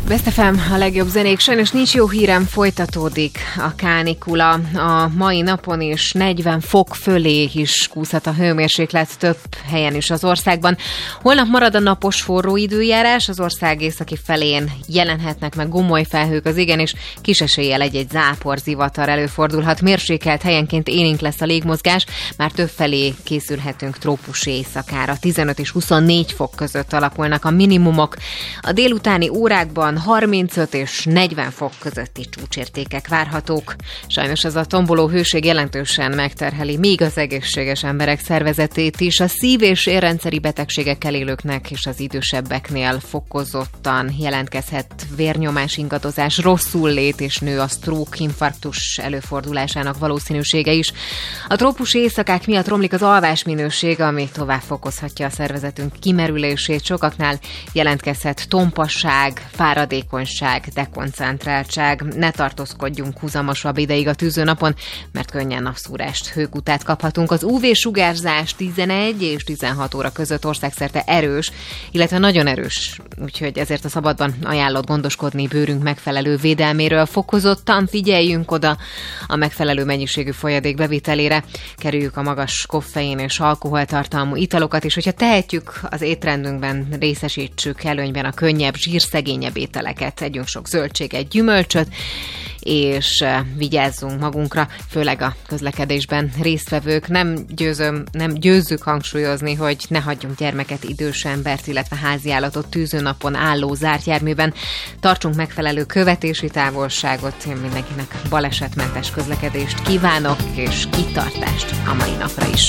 Best FM, a legjobb zenék. Sajnos nincs jó hírem, folytatódik a kánikula. A mai napon is 40 fok fölé is kúszhat a hőmérséklet több helyen is az országban. Holnap marad a napos forró időjárás, az ország északi felén jelenhetnek meg gomoly felhők az égén, és kis eséllyel egy-egy zápor, zivatar előfordulhat. Mérsékelt helyenként élénk lesz a légmozgás, már több felé készülhetünk trópusi éjszakára. 15 és 24 fok között alakulnak a minimumok. A délutáni órákban 35 és 40 fok közötti csúcsértékek várhatók. Sajnos ez a tomboló hőség jelentősen megterheli még az egészséges emberek szervezetét is. A szív- és érrendszeri betegségekkel élőknek és az idősebbeknél fokozottan jelentkezhet vérnyomás ingadozás, rosszullét, és nő a stroke, infarktus előfordulásának valószínűsége is. A trópusi éjszakák miatt romlik az alvásminőség, ami tovább fokozhatja a szervezetünk kimerülését. Sokaknál jelentkezhet tompasság, fáradékonyság, dekoncentráltság. Ne tartózkodjunk húzamosabb ideig a tűzőnapon, mert könnyen napszúrást, hőkutát kaphatunk. Az UV-sugárzás 11 és 16 óra között országszerte erős, illetve nagyon erős, úgyhogy ezért a szabadban ajánlott gondoskodni bőrünk megfelelő védelméről. Fokozottan figyeljünk oda a megfelelő mennyiségű folyadék bevitelére, kerüljük a magas koffein és alkoholtartalmú italokat, és hogyha tehetjük, az étrendünkben részesítsük előnyben a könnyebb, zsírszegényebb ételeket, együnk sok zöldséget, gyümölcsöt, és vigyázzunk magunkra, főleg a közlekedésben résztvevők. Nem győzzük hangsúlyozni, hogy ne hagyjunk gyermeket, idős embert, illetve háziállatot tűzőnapon álló zárt járműben. Tartsunk megfelelő követési távolságot. Én mindenkinek balesetmentes közlekedést kívánok, és kitartást a mai napra is.